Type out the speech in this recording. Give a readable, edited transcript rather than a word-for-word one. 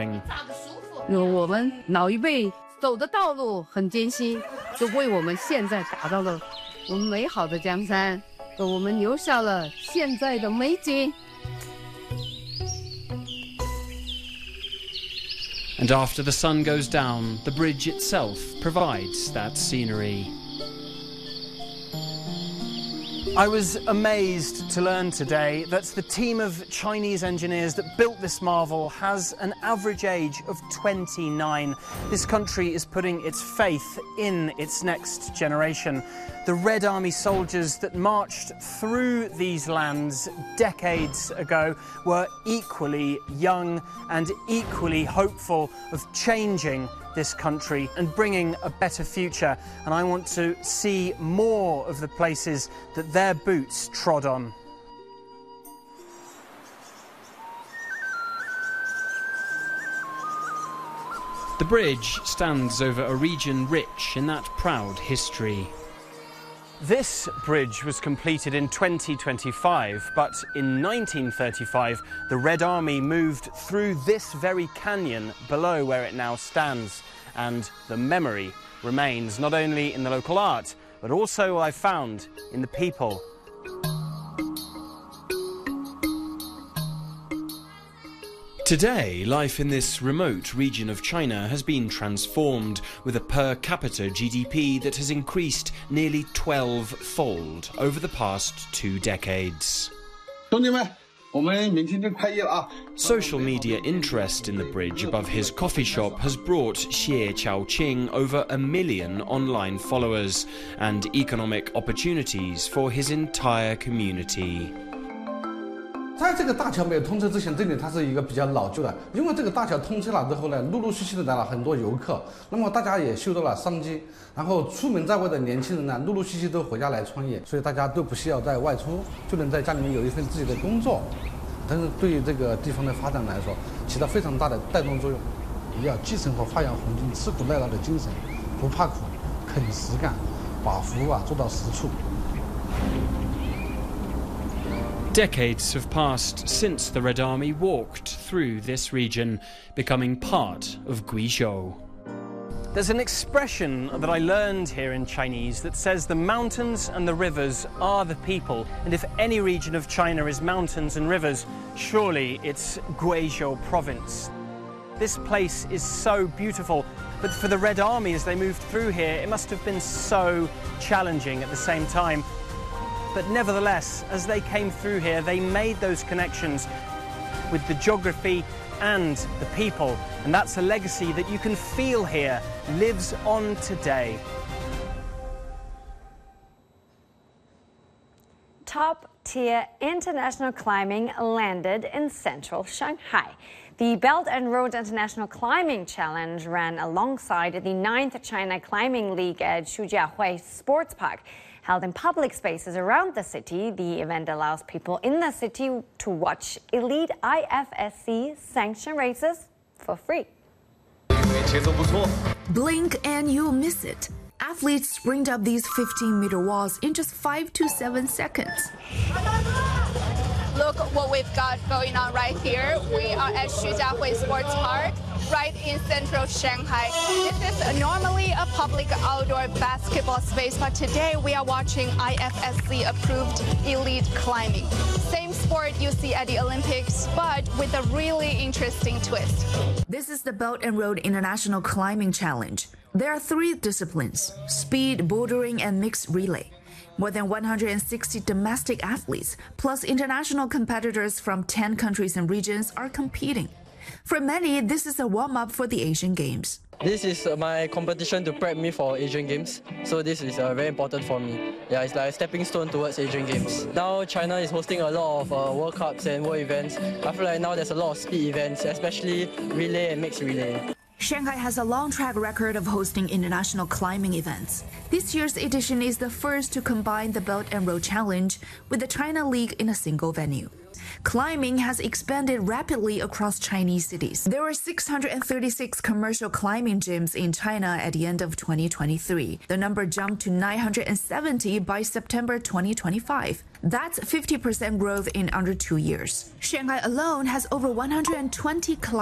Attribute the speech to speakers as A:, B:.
A: travelling.
B: 我们老一辈走的道路很艰辛，就为我们现在打造了我们美好的江山，给我们留下了现在的美景。
A: And after the sun goes down, the bridge itself provides that scenery. I was amazed to learn today that the team of Chinese engineers that built this marvel has an average age of 29. This country is putting its faith in its next generation. The Red Army soldiers that marched through these lands decades ago were equally young and equally hopeful of changing this country and bringing a better future, and I want to see more of the places that their boots trod on. The bridge stands over a region rich in that proud history. This bridge was completed in 2025, but in 1935 the Red Army moved through this very canyon below where it now stands, and the memory remains not only in the local art but also, I found, in the people. Today, life in this remote region of China has been transformed, with a per capita GDP that has increased nearly 12-fold over the past 2 decades. Social media interest in the bridge above his coffee shop has brought Xie Chaoqing over 1 million online followers and economic opportunities for his entire community.
C: 在这个大桥没有通车之前，这里它是一个比较老旧的。因为这个大桥通车了之后呢，陆陆续续的来了很多游客，那么大家也嗅到了商机，然后出门在外的年轻人呢，陆陆续续都回家来创业，所以大家都不需要在外出，就能在家里面有一份自己的工作。但是对于这个地方的发展来说，起到非常大的带动作用。要继承和发扬红军吃苦耐劳的精神，不怕苦，肯实干，把服务做到实处。
A: Decades have passed since the Red Army walked through this region, becoming part of Guizhou. There's an expression that I learned here in Chinese that says the mountains and the rivers are the people, and if any region of China is mountains and rivers, surely it's Guizhou province. This place is so beautiful, but for the Red Army as they moved through here, it must have been so challenging at the same time. But nevertheless, as they came through here, they made those connections with the geography and the people. And that's a legacy that you can feel here lives on today.
D: Top-tier international climbing landed in central Shanghai. The Belt and Road International Climbing Challenge ran alongside the 9th China Climbing League at Shujiahui Sports Park. Held in public spaces around the city, the event allows people in the city to watch elite IFSC sanctioned races for free.
E: Blink and you'll miss it. Athletes sprint up these 15-meter walls in just 5 to 7 seconds.
F: Look what we've got going on right here. We are at Shujiahui Sports Park, right in central Shanghai. This is normally a public outdoor basketball space, but today we are watching IFSC-approved elite climbing. Same sport you see at the Olympics, but with a really interesting twist.
E: This is the Belt and Road International Climbing Challenge. There are 3 disciplines: speed, bouldering, and mixed relay. More than 160 domestic athletes, plus international competitors from 10 countries and regions are competing. For many, this is a warm-up for the Asian Games.
G: This is my competition to prep me for Asian Games, so this is very important for me. Yeah, it's like a stepping stone towards Asian Games. Now China is hosting a lot of World Cups and World events. I feel like now there's a lot of speed events, especially relay and mixed relay.
E: Shanghai has a long track record of hosting international climbing events. This year's edition is the first to combine the Belt and Road Challenge with the China League in a single venue. Climbing has expanded rapidly across Chinese cities. There were 636 commercial climbing gyms in China at the end of 2023. The number jumped to 970 by September 2025. That's 50% growth in under 2 years. Shanghai alone has over 120 climbing